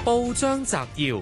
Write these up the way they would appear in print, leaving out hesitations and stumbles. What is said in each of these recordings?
報章摘要，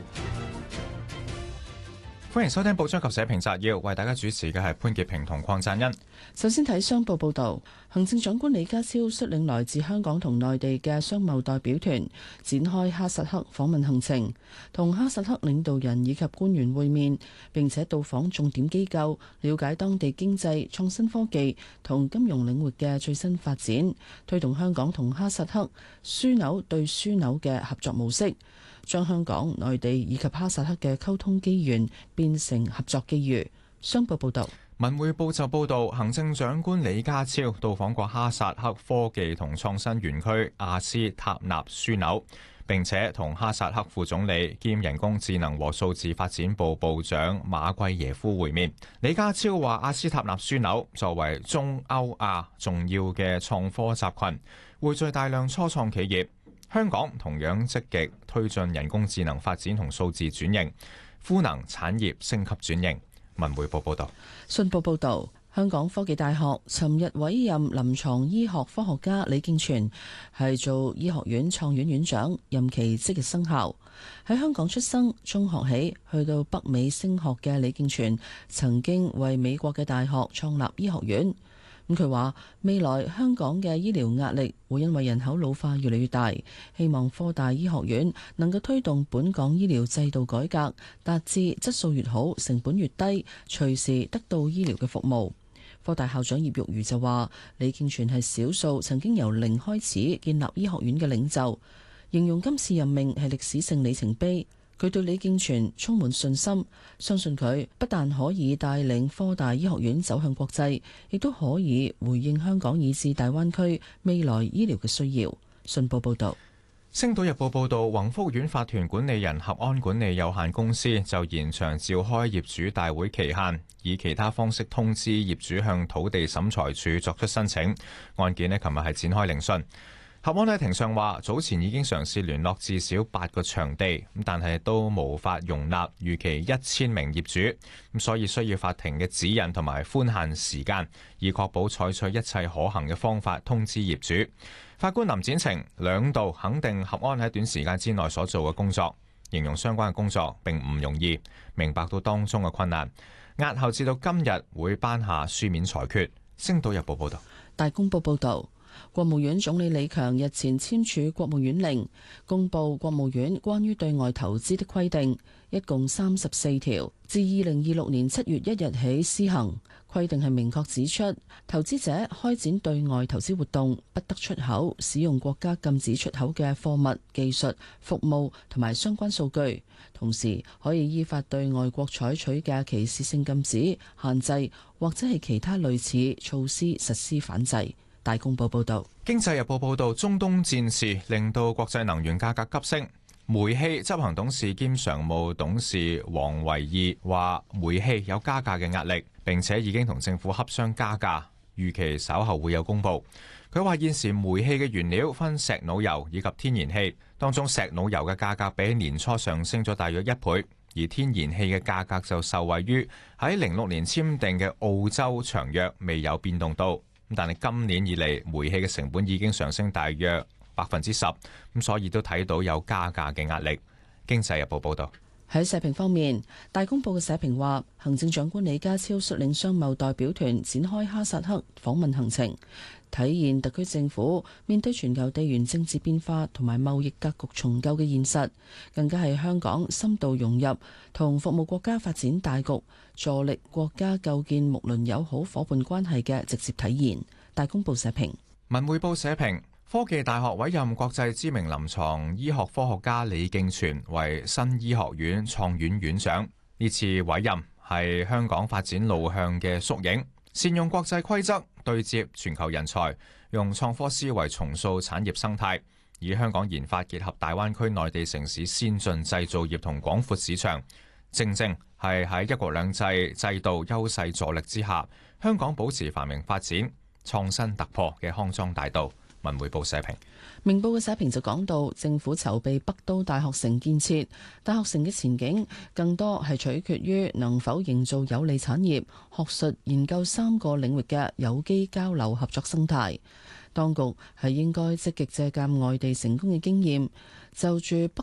歡迎收聽報章及社評摘要，為大家主持嘅係潘潔平同鄺贊恩。 首先睇商報報道，行政長官李家超率領來自香港同內地嘅商貿代表團展開哈薩克訪問行程，同哈薩克領導人以及官員會面，並且到訪重點機構，了解當地經濟、創新科技同金融領域嘅最新發展，推動香港同哈薩克樞紐對樞紐嘅合作模式，將香港、內地以及哈薩克嘅溝通機緣變成合作機遇。商報報道。 文匯報就報道，行政長官李家超到訪過哈薩克科技同創新園區阿斯塔納樞紐，並且同哈薩克副總理兼人工智能和數字發展部部長馬貴耶夫會面。李家超話，阿斯塔納樞紐作為中歐亞重要嘅創科集群，匯聚大量初創企業。香港同樣積極推進人工智能發展同數字轉型，賦能產業升級轉型。文匯報報道。 信報報導，香港科技大學尋日委任臨床醫學科學家李敬全係做醫學院創院院長，任期即日生效。喺香港出生，中學起去到北美升學嘅李敬全，曾經為美國嘅大學創立醫學院。佢話未來香港嘅醫療壓力會因為人口老化越嚟越大，希望科大醫學院能夠推動本港醫療制度改革，達至質素越好、成本越低、隨時得到醫療嘅服務。科大校長葉玉如就話，李敬全係少數曾經由零開始建立醫學院嘅領袖，形容今次任命係歷史性里程碑。佢對李敬全充滿信心，相信佢不但可以帶領科大醫學院走向國際，亦都可以回應香港以至大灣區未來醫療嘅需要。信報報導。 星島日報報導，宏福苑法團管理人合安管理有限公司就延長召開業主大會期限，以其他方式通知業主向土地審裁處作出申請。案件琴日係展開聆訊。合安喺庭上話，早前已經嘗試聯絡至少8個場地，但係都無法容納預期1000名業主，所以需要法庭嘅指引同埋寬限時間，以確保採取一切可行嘅方法通知業主。法官林展晴兩度肯定合安喺短時間之內所做嘅工作，形容相關嘅工作並唔容易，明白到當中嘅困難，押後至到今日會頒下書面裁決。星島日報報道。 大公報報導。國務院總理李強日前簽署國務院令，公布國務院關於對外投資的規定，一共34條，自2026年7月1日起施行。規定係明確指出，投資者開展對外投資活動，不得出口使用國家禁止出口嘅貨物、技術、服務同埋相關數據，同時可以依法對外國採取嘅歧視性禁止、限制或者係其他類似措施實施反制。大公報報道。 經濟日報報道，中東戰事令到國際能源價格急升。煤氣執行董事兼常務董事黃維義話，煤氣有加價嘅壓力，並且已經同政府洽商加價，預期稍後會有公布。佢話現時煤氣嘅原料分石腦油以及天然氣，當中石腦油嘅價格比年初上升咗大約1倍，而天然氣嘅價格就受惠於喺06年簽訂嘅澳洲長約未有變動到。但係今年以嚟，煤氣嘅成本已經上升大約10%，咁所以都睇到有加價嘅壓力。經濟日報報道。 喺社評方面，大公報嘅社評話，行政長官李家超率領商貿代表團展開哈薩克訪問行程，體現特區政府面對全球地緣政治變化同埋貿易格局重構嘅現實，更加係香港深度融入同服務國家發展大局，助力國家構建睦鄰友好伙伴關係嘅直接體現。大公報社評。 文匯報社評，科技大學委任國際知名臨床醫學科學家李敬全為新醫學院創院院長。呢次委任係香港發展路向嘅縮影，善用國際規則對接全球人才，用創科思維重塑產業生態，以香港研發結合大灣區內地城市先進製造業同廣闊市場，正正係喺一國兩制制度優勢助力之下，香港保持繁榮發展、創新突破嘅康莊大道。文匯報社評。 明報嘅社評就講到，政府籌備北都大學城建設，大學城嘅前景更多係取決於能否營造有利產業、學術研究3個領域嘅有機交流合作生態。當局係應該積極借鑑外地成功嘅經驗，就住北